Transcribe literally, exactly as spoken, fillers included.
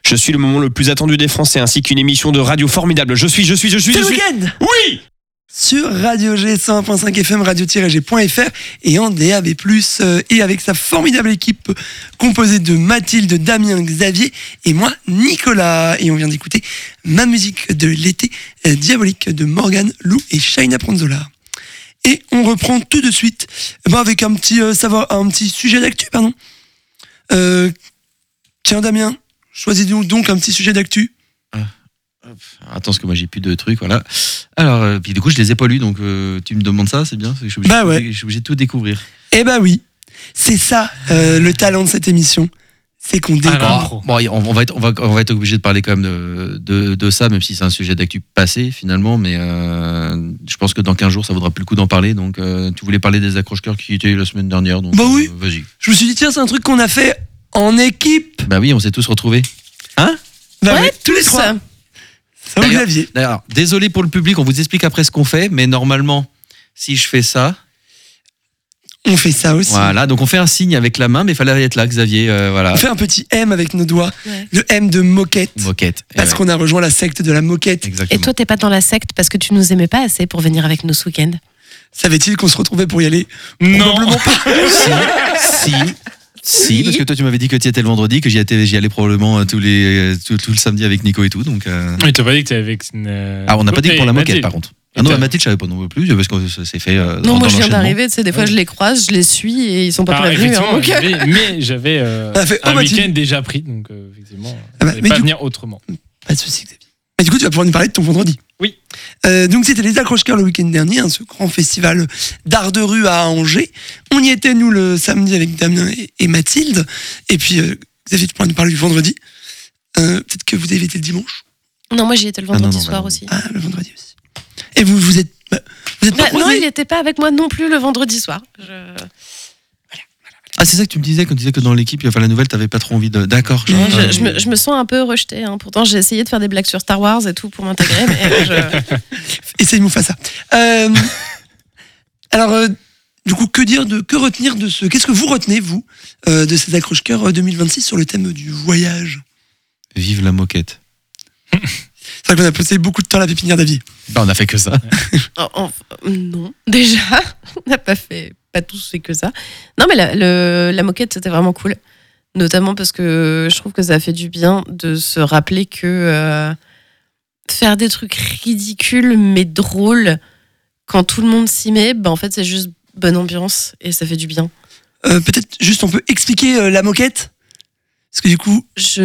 Je suis le moment le plus attendu des Français, ainsi qu'une émission de radio formidable. Je suis, je suis, je suis, C'est je le suis... week-end Oui. Sur Radio G cent un point cinq F M, radio tiret G point F R et en D A B plus, euh, et avec sa formidable équipe composée de Mathilde, Damien, Xavier et moi, Nicolas. Et on vient d'écouter ma musique de l'été, euh, Diabolique de Morgane, Lou et Shaina Pronzola. Et on reprend tout de suite eh ben avec un petit, euh, savoir, un petit sujet d'actu, pardon. Euh, tiens Damien, choisis-nous donc un petit sujet d'actu. Attends, parce que moi j'ai plus de trucs, voilà. Alors, euh, puis du coup, je les ai pas lus, donc euh, tu me demandes ça, c'est bien. Je suis obligé, Bah ouais. je suis obligé de tout découvrir. Eh bah oui, c'est ça euh, le talent de cette émission, c'est qu'on découvre. Alors, bon, on, on va être, on va, on va être obligé de parler quand même de, de, de ça, même si c'est un sujet d'actu passé finalement, mais euh, je pense que dans quinze jours, ça vaudra plus le coup d'en parler. Donc, euh, tu voulais parler des accroche-cœurs qui étaient la semaine dernière, donc Bah oui. euh, vas-y. Je me suis dit tiens, c'est un truc qu'on a fait en équipe. Bah oui, on s'est tous retrouvés. Hein Bah Ouais, oui, tous les tous. trois. Ça vous D'ailleurs- Xavier. D'ailleurs, désolé pour le public, on vous explique après ce qu'on fait, mais normalement, si je fais ça, On fait ça aussi. voilà, donc on fait un signe avec la main, mais il fallait être là, Xavier, euh, voilà. On fait un petit M avec nos doigts, Ouais. le M de moquette, Moquette. Eh parce ouais, qu'on a rejoint la secte de la moquette. exactement. Et toi, t'es pas dans la secte parce que tu nous aimais pas assez pour venir avec nous ce week-end. Savait-il qu'on se retrouvait pour y aller? Non. Probablement pas. si, si, si, parce que toi tu m'avais dit que tu y étais le vendredi, que j'y étais, j'y allais probablement euh, tous les, euh, tout, tout le samedi avec Nico et tout, donc. euh, Mais t'as pas dit que t'es avec une. euh, Ah, on n'a pas dit que pour la moquette Mathilde. par contre. Et Ah non, t'as- la Mathilde, je savais pas non plus, parce que ça s'est fait. euh, Non, dans- moi dans je viens l'enchaînement. d'arriver, tu sais, des fois je les croise, je les suis et ils sont pas Alors, prévenus. hein, effectivement, donc, euh, j'avais- mais j'avais euh, On a fait, oh, un Mathilde. week-end déjà pris, donc euh, effectivement, Ah bah, je mais pas du- venir autrement. Pas de soucis, Xavier. Et du coup, tu vas pouvoir nous parler de ton vendredi. Oui. Euh, donc, c'était les accroche-cœurs le week-end dernier, hein, ce grand festival d'art de rue à Angers. On y était, nous, le samedi avec Damien et, et Mathilde. Et puis, euh, Xavier, tu pourras nous parler du vendredi. Euh, peut-être que vous avez été le dimanche. Non, moi j'y étais le Ah, non, vendredi non, soir bah, aussi. Ah, le vendredi aussi. Et vous, vous êtes, bah, vous êtes pas Bah, non, croisés il était pas avec moi non plus le vendredi soir. Je- Ah, c'est ça que tu me disais quand tu disais que dans l'équipe, enfin la nouvelle, t'avais pas trop envie de. D'accord. je- je, euh, je me, je me sens un peu rejetée. hein. Pourtant, j'ai essayé de faire des blagues sur Star Wars et tout pour m'intégrer, mais je... Essaye Mufasa. Euh, alors, euh, du coup, que dire de, que retenir de ce, qu'est-ce que vous retenez, vous, euh, de ces accroche-cœurs deux mille vingt-six sur le thème du voyage? Vive la moquette. C'est vrai qu'on a passé beaucoup de temps à la pépinière d'Avier. Bah, on a fait que ça. Oh, oh, non, déjà, on n'a pas fait, pas tous fait que ça. Non, mais la, le- la moquette, c'était vraiment cool. Notamment parce que je trouve que ça a fait du bien de se rappeler que euh, faire des trucs ridicules mais drôles quand tout le monde s'y met, bah en fait, c'est juste bonne ambiance et ça fait du bien. Euh, peut-être juste on peut expliquer euh, la moquette? Parce que du coup, Je